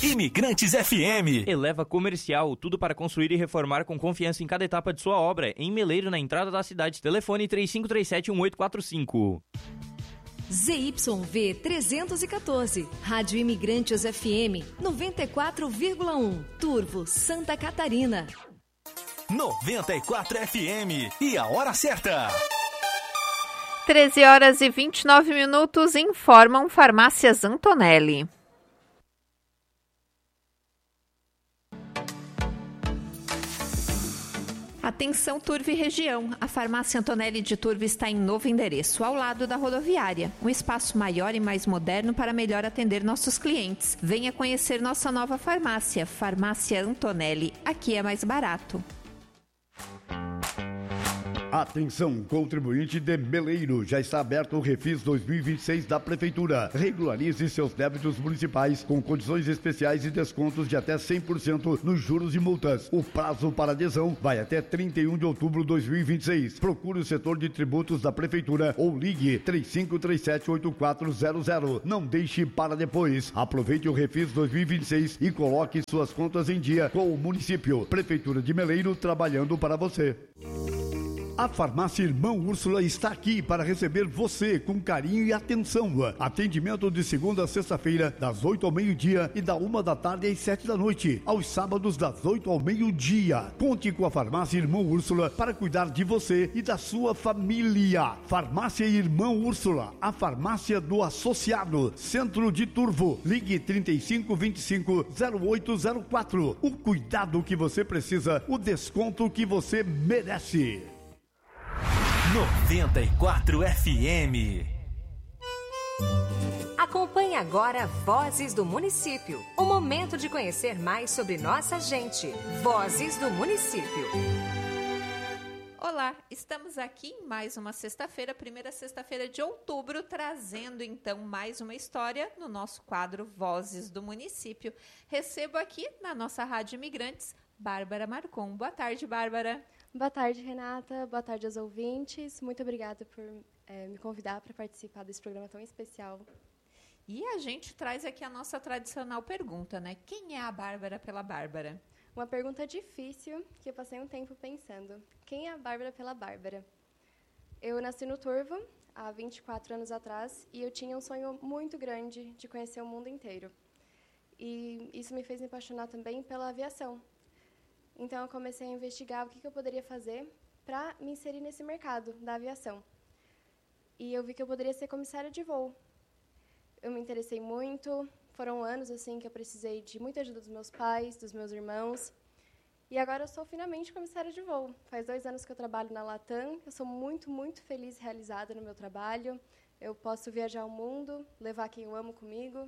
Imigrantes FM. Eleva Comercial, tudo para construir e reformar com confiança em cada etapa de sua obra. Em Meleiro, na entrada da cidade. Telefone 3537-1845. ZYV 314, Rádio Imigrantes FM 94,1, Turvo, Santa Catarina. 94 FM. E a hora certa. 13h29, informam Farmácias Antonelli. Atenção Turvo e região, a Farmácia Antonelli de Turvo está em novo endereço, ao lado da rodoviária. Um espaço maior e mais moderno para melhor atender nossos clientes. Venha conhecer nossa nova farmácia, Farmácia Antonelli. Aqui é mais barato. Atenção, contribuinte de Meleiro, já está aberto o Refis 2026 da Prefeitura. Regularize seus débitos municipais com condições especiais e descontos de até 100% nos juros e multas. O prazo para adesão vai até 31 de outubro de 2026. Procure o setor de tributos da Prefeitura ou ligue 3537-8400. Não deixe para depois. Aproveite o Refis 2026 e coloque suas contas em dia com o município. Prefeitura de Meleiro, trabalhando para você. A Farmácia Irmão Úrsula está aqui para receber você com carinho e atenção. Atendimento de segunda a sexta-feira, das 8 ao meio-dia e da 1 da tarde às 7 da noite. Aos sábados, das 8 ao meio-dia. Conte com a Farmácia Irmão Úrsula para cuidar de você e da sua família. Farmácia Irmão Úrsula, a farmácia do associado. Centro de Turvo. Ligue 3525-0804. O cuidado que você precisa, o desconto que você merece. 94 FM. Acompanhe agora Vozes do Município. O momento de conhecer mais sobre nossa gente. Vozes do Município. Olá, estamos aqui em mais uma sexta-feira, primeira sexta-feira de outubro, trazendo então mais uma história no nosso quadro Vozes do Município. Recebo aqui na nossa Rádio Imigrantes, Bárbara Marcon. Boa tarde, Bárbara. Boa tarde, Renata. Boa tarde aos ouvintes. Muito obrigada por me convidar para participar desse programa tão especial. E a gente traz aqui a nossa tradicional pergunta, né? Quem é a Bárbara pela Bárbara? Uma pergunta difícil que eu passei um tempo pensando. Quem é a Bárbara pela Bárbara? Eu nasci no Turvo há 24 anos atrás e eu tinha um sonho muito grande de conhecer o mundo inteiro. E isso me fez me apaixonar também pela aviação. Então, eu comecei a investigar o que eu poderia fazer para me inserir nesse mercado da aviação. E eu vi que eu poderia ser comissária de voo. Eu me interessei muito, foram anos assim que eu precisei de muita ajuda dos meus pais, dos meus irmãos. E agora eu sou finalmente comissária de voo. Faz 2 anos que eu trabalho na Latam, eu sou muito, muito feliz e realizada no meu trabalho. Eu posso viajar o mundo, levar quem eu amo comigo.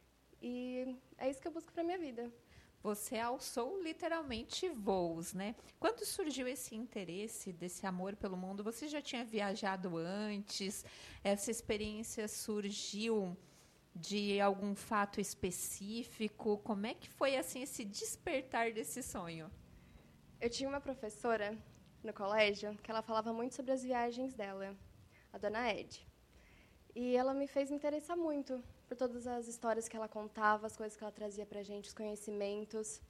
E é isso que eu busco para a minha vida. Você alçou literalmente voos, né? Quando surgiu esse interesse, desse amor pelo mundo, você já tinha viajado antes? Essa experiência surgiu de algum fato específico? Como é que foi assim esse despertar desse sonho? Eu tinha uma professora no colégio que ela falava muito sobre as viagens dela, a dona Ed. E ela me fez me interessar muito por todas as histórias que ela contava, as coisas que ela trazia para a gente, os conhecimentos.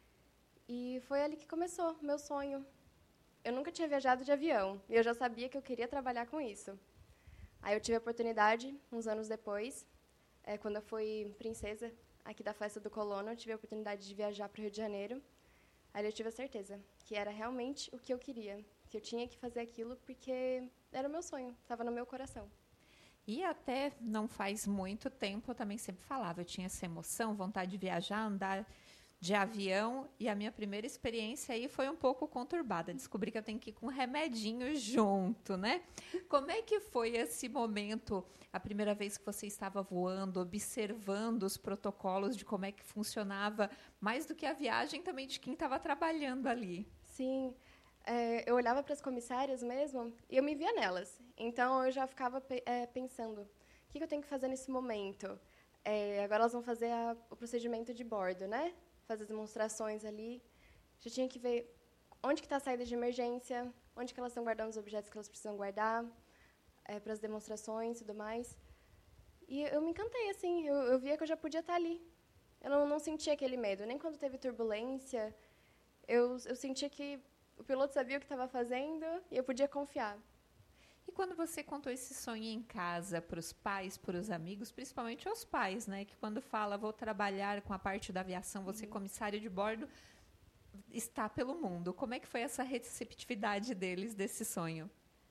E foi ali que começou o meu sonho. Eu nunca tinha viajado de avião, e eu já sabia que eu queria trabalhar com isso. Aí eu tive a oportunidade, uns anos depois, quando eu fui princesa aqui da festa do Colono, eu tive a oportunidade de viajar para o Rio de Janeiro. Aí eu tive a certeza que era realmente o que eu queria, que eu tinha que fazer aquilo porque era o meu sonho, estava no meu coração. E até não faz muito tempo eu também sempre falava, eu tinha essa emoção, vontade de viajar, andar de avião, e a minha primeira experiência aí foi um pouco conturbada. Descobri que eu tenho que ir com um remedinho junto, né? Como é que foi esse momento, a primeira vez que você estava voando, observando os protocolos de como é que funcionava, mais do que a viagem também de quem estava trabalhando ali? Sim, eu olhava para as comissárias mesmo e eu me via nelas. Então, eu já ficava pensando, o que eu tenho que fazer nesse momento? Agora elas vão fazer o procedimento de bordo, né? Fazer as demonstrações ali. Já tinha que ver onde que está a saída de emergência, onde que elas estão guardando os objetos que elas precisam guardar, para as demonstrações e tudo mais. E eu me encantei, assim, eu via que eu já podia estar ali. eu não sentia aquele medo. Nem quando teve turbulência, eu sentia que o piloto sabia o que estava fazendo e eu podia confiar. E quando você contou esse sonho em casa para os pais, para os amigos, principalmente aos pais, né? Que quando fala, vou trabalhar com a parte da aviação, vou ser comissária de bordo, está pelo mundo. Como é que foi essa receptividade deles desse sonho?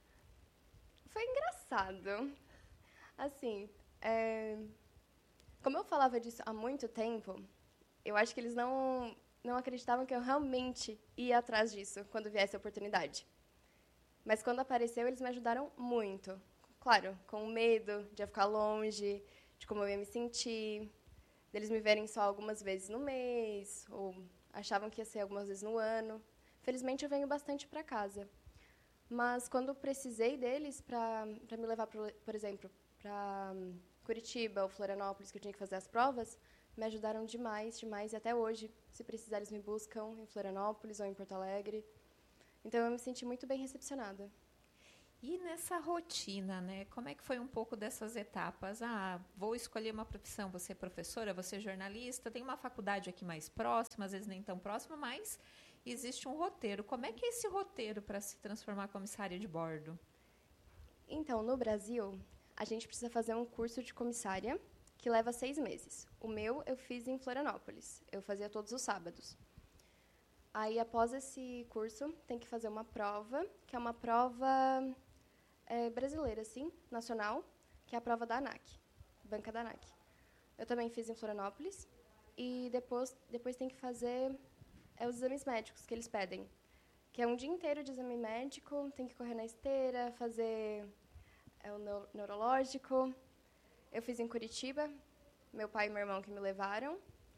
Foi engraçado. Assim, como eu falava disso há muito tempo, eu acho que eles não acreditavam que eu realmente ia atrás disso quando viesse a oportunidade. Mas quando apareceu, eles me ajudaram muito. Claro, com medo de eu ficar longe, de como eu ia me sentir, deles me verem só algumas vezes no mês, ou achavam que ia ser algumas vezes no ano. Felizmente, eu venho bastante para casa. Mas quando precisei deles para me levar, por exemplo, para Curitiba ou Florianópolis, que eu tinha que fazer as provas, me ajudaram demais, demais. E até hoje, se precisar, eles me buscam em Florianópolis ou em Porto Alegre. Então, eu me senti muito bem recepcionada. E nessa rotina, né? Como é que foi um pouco dessas etapas? Vou escolher uma profissão, vou ser professora, vou ser jornalista, tem uma faculdade aqui mais próxima, às vezes nem tão próxima, mas existe um roteiro. Como é que é esse roteiro para se transformar comissária de bordo? Então, no Brasil, a gente precisa fazer um curso de comissária que leva 6 meses. O meu eu fiz em Florianópolis. Eu fazia todos os sábados. Aí, após esse curso, tem que fazer uma prova, que é uma prova brasileira, sim, nacional, que é a prova da ANAC, banca da ANAC. Eu também fiz em Florianópolis. E depois tem que fazer os exames médicos que eles pedem, que é um dia inteiro de exame médico, tem que correr na esteira, fazer o neurológico. Eu fiz em Curitiba, meu pai e meu irmão que me levaram.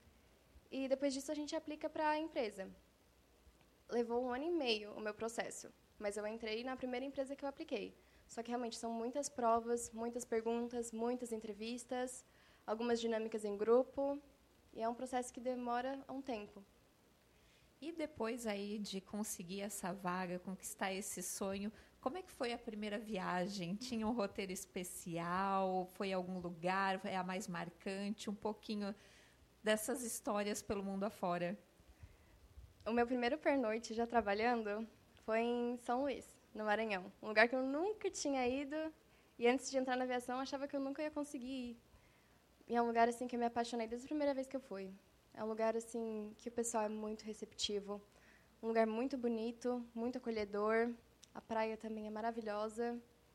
E depois disso a gente aplica para a empresa. Levou 1 ano e meio o meu processo, mas eu entrei na primeira empresa que eu apliquei. Só que realmente são muitas provas, muitas perguntas, muitas entrevistas, algumas dinâmicas em grupo, e é um processo que demora um tempo. E depois aí de conseguir essa vaga, conquistar esse sonho, como é que foi a primeira viagem? Tinha um roteiro especial? Foi a algum lugar? É a mais marcante? Um pouquinho dessas histórias pelo mundo afora. O meu primeiro pernoite já trabalhando foi em São Luís, no Maranhão. Um lugar que eu nunca tinha ido e antes de entrar na aviação eu achava que eu nunca ia conseguir ir. E é um lugar assim que eu me apaixonei desde a primeira vez que eu fui. É um lugar assim que o pessoal é muito receptivo, um lugar muito bonito, muito acolhedor. A praia também é maravilhosa.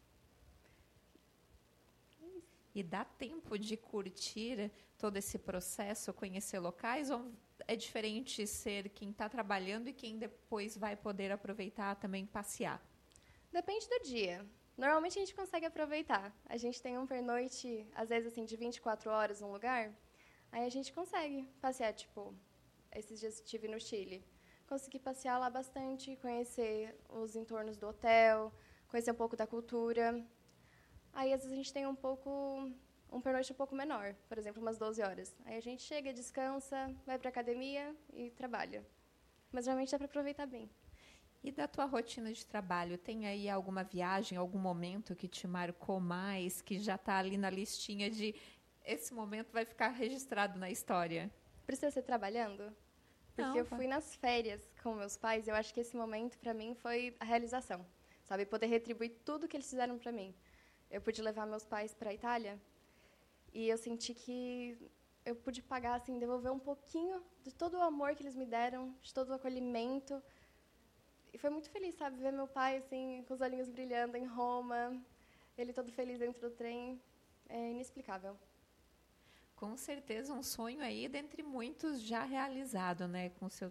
E dá tempo de curtir todo esse processo, conhecer locais, ou é diferente ser quem está trabalhando e quem depois vai poder aproveitar também passear? Depende do dia. Normalmente a gente consegue aproveitar. A gente tem um pernoite, às vezes assim, de 24 horas num lugar, aí a gente consegue passear, tipo, esses dias estive no Chile. Consegui passear lá bastante, conhecer os entornos do hotel, conhecer um pouco da cultura. Aí, às vezes, a gente tem um pernoite um pouco menor, por exemplo, umas 12 horas. Aí a gente chega, descansa, vai para a academia e trabalha. Mas, realmente, dá para aproveitar bem. E da tua rotina de trabalho, tem aí alguma viagem, algum momento que te marcou mais, que já está ali na listinha de esse momento vai ficar registrado na história? Precisa ser trabalhando? Porque eu fui nas férias com meus pais e eu acho que esse momento, para mim, foi a realização. Sabe, poder retribuir tudo que eles fizeram para mim. Eu pude levar meus pais para a Itália e eu senti que eu pude pagar, assim, devolver um pouquinho de todo o amor que eles me deram, de todo o acolhimento. E foi muito feliz, sabe, ver meu pai, assim, com os olhinhos brilhando em Roma, ele todo feliz dentro do trem. É inexplicável. Com certeza um sonho aí dentre muitos já realizado, né? Com seu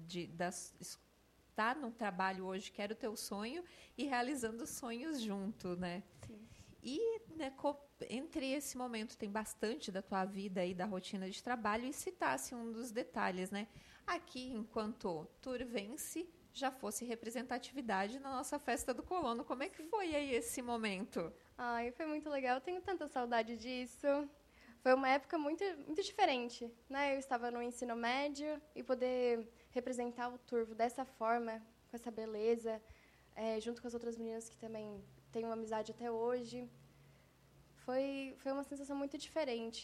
estar no trabalho hoje, que era o teu sonho, e realizando sonhos junto, né? Sim. E né, entre esse momento tem bastante da tua vida aí, da rotina de trabalho, e citasse um dos detalhes, né? Aqui, enquanto Turvense já fosse representatividade na nossa festa do colono, como é que foi aí esse momento? Ai, foi muito legal, eu tenho tanta saudade disso. Foi uma época muito, muito diferente, né? Eu estava no ensino médio e poder representar o Turvo dessa forma, com essa beleza, junto com as outras meninas que também tenho uma amizade até hoje. Foi uma sensação muito diferente.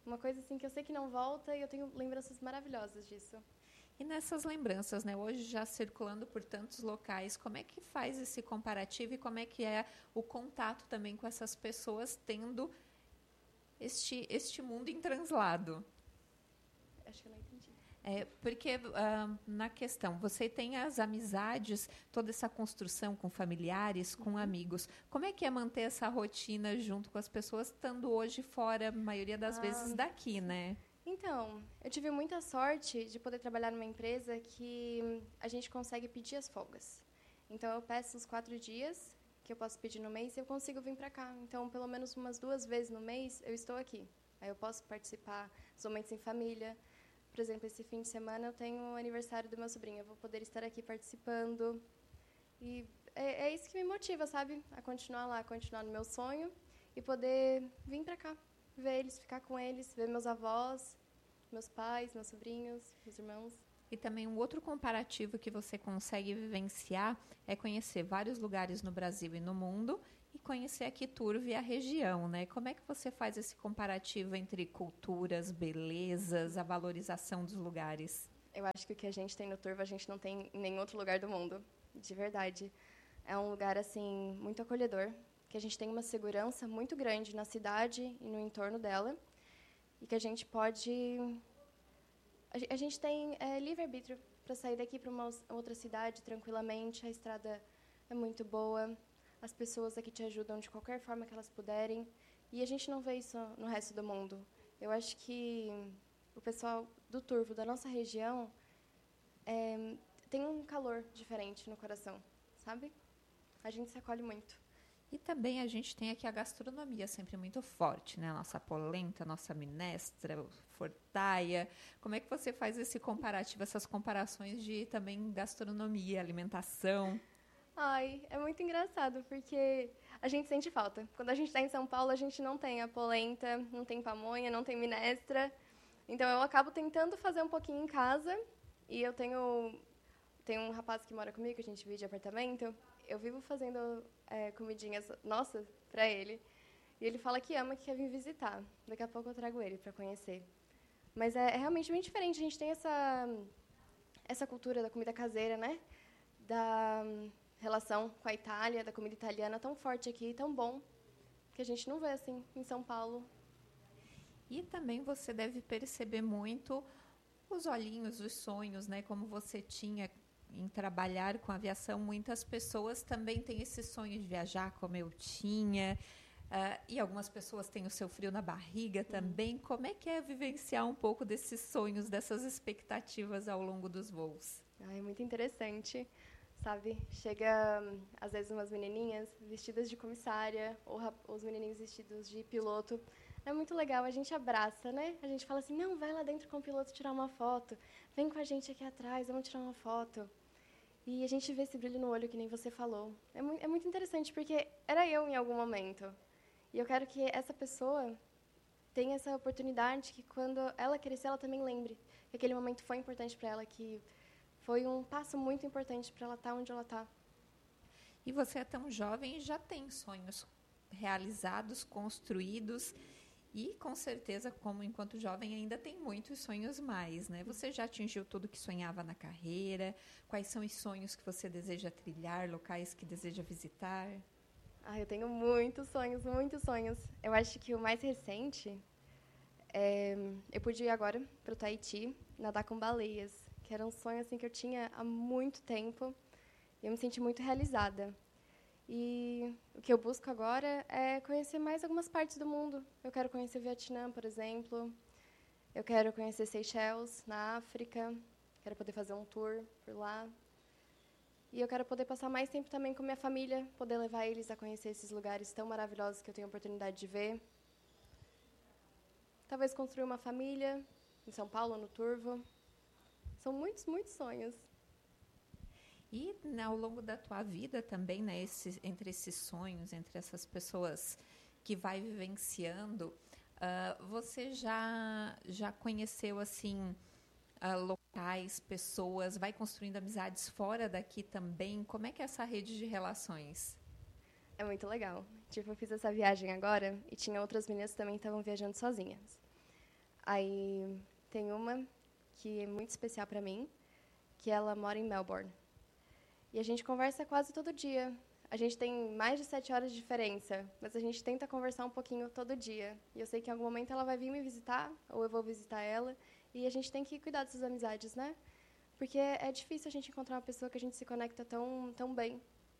Uma coisa assim que eu sei que não volta e eu tenho lembranças maravilhosas disso. E nessas lembranças, né, hoje já circulando por tantos locais, como é que faz esse comparativo e como é que é o contato também com essas pessoas tendo este mundo em translado? Acho que eu não entendi. Porque na questão, você tem as amizades, toda essa construção com familiares, com amigos. Como é que é manter essa rotina junto com as pessoas, estando hoje fora, a maioria das vezes daqui, né? Então, eu tive muita sorte de poder trabalhar numa empresa que a gente consegue pedir as folgas. Então, eu peço os 4 dias que eu posso pedir no mês e eu consigo vir para cá. Então, pelo menos umas 2 vezes no mês, eu estou aqui. Aí eu posso participar dos momentos em família. Por exemplo, esse fim de semana eu tenho o aniversário do meu sobrinho. Eu vou poder estar aqui participando. E é isso que me motiva, sabe? A continuar lá, a continuar no meu sonho e poder vir para cá. Ver eles, ficar com eles, ver meus avós, meus pais, meus sobrinhos, meus irmãos. E também um outro comparativo que você consegue vivenciar é conhecer vários lugares no Brasil e no mundo e conhecer aqui Turvo e a região, né? Como é que você faz esse comparativo entre culturas, belezas, a valorização dos lugares? Eu acho que o que a gente tem no Turvo a gente não tem em nenhum outro lugar do mundo, de verdade. É um lugar, assim, muito acolhedor, que a gente tem uma segurança muito grande na cidade e no entorno dela, e que a gente pode... A gente tem livre-arbítrio para sair daqui para uma outra cidade tranquilamente, a estrada é muito boa, as pessoas aqui te ajudam de qualquer forma que elas puderem, e a gente não vê isso no resto do mundo. Eu acho que o pessoal do Turvo, da nossa região, tem um calor diferente no coração, sabe? A gente se acolhe muito. E também a gente tem aqui a gastronomia sempre muito forte, né? Nossa polenta, nossa minestra, fortaia. Como é que você faz esse comparativo, essas comparações de também gastronomia, alimentação? Ai, é muito engraçado, porque a gente sente falta. Quando a gente está em São Paulo, a gente não tem a polenta, não tem pamonha, não tem minestra. Então, eu acabo tentando fazer um pouquinho em casa. E eu tenho um rapaz que mora comigo, que a gente divide de apartamento. Eu vivo fazendo comidinhas nossas para ele. E ele fala que ama, que quer vir visitar. Daqui a pouco eu trago ele para conhecer. Mas é realmente bem diferente. A gente tem essa cultura da comida caseira, né? Da relação com a Itália, da comida italiana tão forte aqui, tão bom, que a gente não vê assim em São Paulo. E também você deve perceber muito os olhinhos, os sonhos, né? Como você tinha em trabalhar com aviação, muitas pessoas também têm esse sonho de viajar, como eu tinha. E algumas pessoas têm o seu frio na barriga também. Como é que é vivenciar um pouco desses sonhos, dessas expectativas ao longo dos voos? É muito interessante, sabe? Chega, às vezes, umas menininhas vestidas de comissária ou os menininhos vestidos de piloto. É muito legal, a gente abraça, né? A gente fala assim, não, vai lá dentro com o piloto tirar uma foto. Vem com a gente aqui atrás, vamos tirar uma foto. E a gente vê esse brilho no olho, que nem você falou. É muito interessante, porque era eu em algum momento. E eu quero que essa pessoa tenha essa oportunidade, que quando ela crescer, ela também lembre que aquele momento foi importante para ela, que foi um passo muito importante para ela estar onde ela está. E você é tão jovem e já tem sonhos realizados, construídos. E, com certeza, como enquanto jovem, ainda tem muitos sonhos mais, né? Você já atingiu tudo que sonhava na carreira? Quais são os sonhos que você deseja trilhar, locais que deseja visitar? Eu tenho muitos sonhos, muitos sonhos. Eu acho que o mais recente eu pude ir agora para o Tahiti, nadar com baleias, que era um sonho assim, que eu tinha há muito tempo e eu me senti muito realizada. E o que eu busco agora é conhecer mais algumas partes do mundo. Eu quero conhecer o Vietnã, por exemplo. Eu quero conhecer Seychelles, na África. Quero poder fazer um tour por lá. E eu quero poder passar mais tempo também com minha família, poder levar eles a conhecer esses lugares tão maravilhosos que eu tenho a oportunidade de ver. Talvez construir uma família em São Paulo, no Turvo. São muitos, muitos sonhos. E ao longo da tua vida também, né, entre esses sonhos, entre essas pessoas que vai vivenciando, você já conheceu assim locais, pessoas, vai construindo amizades fora daqui também? Como é que é essa rede de relações? É muito legal. Tipo, eu fiz essa viagem agora e tinha outras meninas que também estavam viajando sozinhas. Aí tem uma que é muito especial para mim, que ela mora em Melbourne. E a gente conversa quase todo dia. A gente tem mais de 7 horas de diferença, mas a gente tenta conversar um pouquinho todo dia. E eu sei que em algum momento ela vai vir me visitar, ou eu vou visitar ela, e a gente tem que cuidar dessas amizades, né? Porque é difícil a gente encontrar uma pessoa que a gente se conecta tão bem.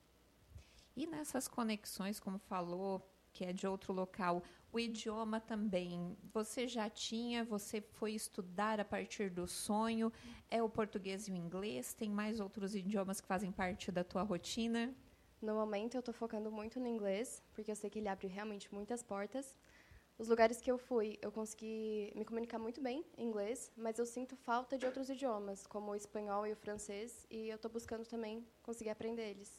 E nessas conexões, como falou, que é de outro local, o idioma também, você já tinha, você foi estudar a partir do sonho, é o português e o inglês, tem mais outros idiomas que fazem parte da tua rotina? No momento, eu estou focando muito no inglês, porque eu sei que ele abre realmente muitas portas. Os lugares que eu fui, eu consegui me comunicar muito bem em inglês, mas eu sinto falta de outros idiomas, como o espanhol e o francês, e eu estou buscando também conseguir aprender eles.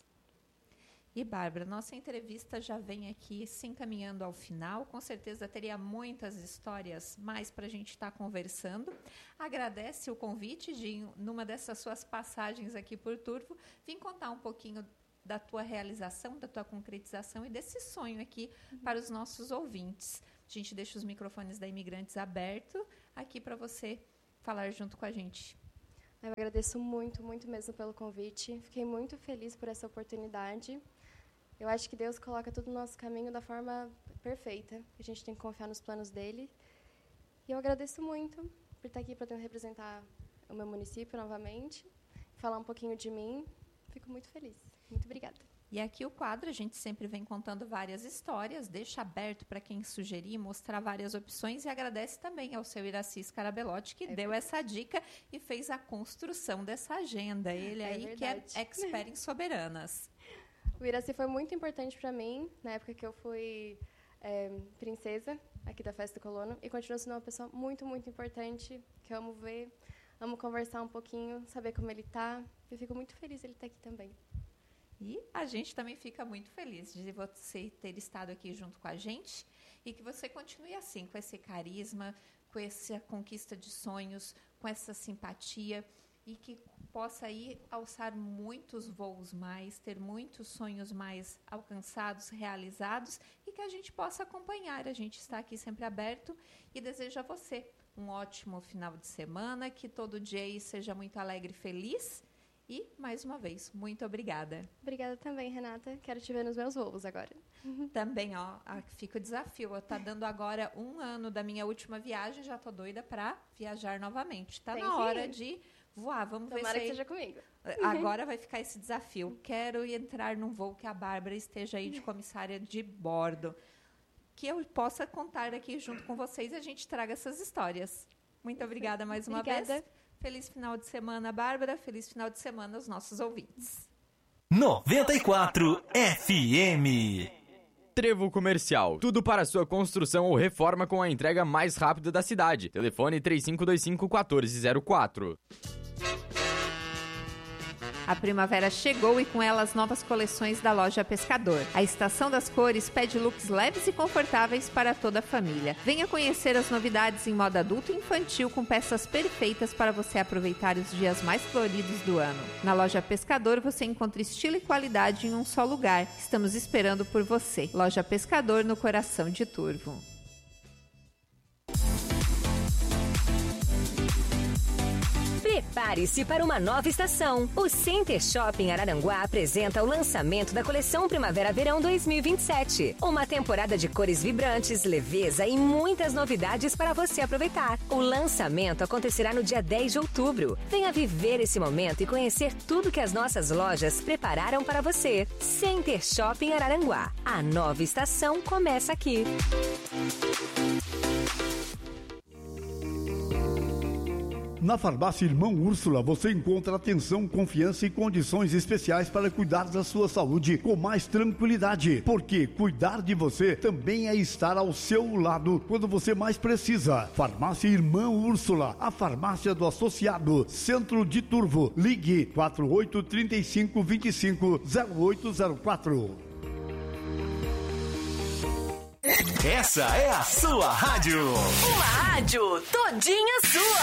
E, Bárbara, nossa entrevista já vem aqui se encaminhando ao final. Com certeza teria muitas histórias mais para a gente estar conversando. Agradece o convite de, numa dessas suas passagens aqui por Turvo, vir contar um pouquinho da tua realização, da tua concretização e desse sonho aqui para os nossos ouvintes. A gente deixa os microfones da Imigrantes abertos aqui para você falar junto com a gente. Eu agradeço muito, muito mesmo pelo convite. Fiquei muito feliz por essa oportunidade. Eu acho que Deus coloca tudo no nosso caminho da forma perfeita. A gente tem que confiar nos planos dele. E eu agradeço muito por estar aqui para representar o meu município novamente, falar um pouquinho de mim. Fico muito feliz. Muito obrigada. E aqui o quadro, a gente sempre vem contando várias histórias, deixa aberto para quem sugerir, mostrar várias opções e agradece também ao seu Iracy Scarabelotti, que deu essa dica e fez a construção dessa agenda. Ele aí verdade. Que é expert em soberanas. O Iracy foi muito importante para mim, na época que eu fui princesa aqui da Festa do Colono, e continua sendo uma pessoa muito, muito importante, que eu amo ver, amo conversar um pouquinho, saber como ele está. Eu fico muito feliz de ele estar aqui também. E a gente também fica muito feliz de você ter estado aqui junto com a gente e que você continue assim, com esse carisma, com essa conquista de sonhos, com essa simpatia e que possa aí alçar muitos voos mais, ter muitos sonhos mais alcançados, realizados e que a gente possa acompanhar. A gente está aqui sempre aberto e desejo a você um ótimo final de semana, que todo dia aí seja muito alegre e feliz. E, mais uma vez, muito obrigada. Obrigada também, Renata. Quero te ver nos meus voos agora. Também, ó, fica o desafio. Tá dando agora 1 ano da minha última viagem, já tô doida para viajar novamente. Tá na hora de voar. Vamos ver se... Tomara que seja comigo. Agora vai ficar esse desafio. Quero entrar num voo que a Bárbara esteja aí de comissária de bordo. Que eu possa contar aqui junto com vocês e a gente traga essas histórias. Muito obrigada mais uma vez. Feliz final de semana, Bárbara. Feliz final de semana aos nossos ouvintes. 94 FM. Trevo Comercial. Tudo para sua construção ou reforma com a entrega mais rápida da cidade. Telefone 3525-1404. A primavera chegou e com ela as novas coleções da Loja Pescador. A Estação das Cores pede looks leves e confortáveis para toda a família. Venha conhecer as novidades em moda adulto e infantil com peças perfeitas para você aproveitar os dias mais floridos do ano. Na Loja Pescador você encontra estilo e qualidade em um só lugar. Estamos esperando por você. Loja Pescador, no coração de Turvo. Prepare-se para uma nova estação. O Center Shopping Araranguá apresenta o lançamento da coleção Primavera-Verão 2027. Uma temporada de cores vibrantes, leveza e muitas novidades para você aproveitar. O lançamento acontecerá no dia 10 de outubro. Venha viver esse momento e conhecer tudo que as nossas lojas prepararam para você. Center Shopping Araranguá. A nova estação começa aqui. Na Farmácia Irmã Úrsula você encontra atenção, confiança e condições especiais para cuidar da sua saúde com mais tranquilidade. Porque cuidar de você também é estar ao seu lado quando você mais precisa. Farmácia Irmã Úrsula, a farmácia do associado, Centro de Turvo. Ligue 4835250804. Essa é a sua rádio. Uma rádio todinha sua.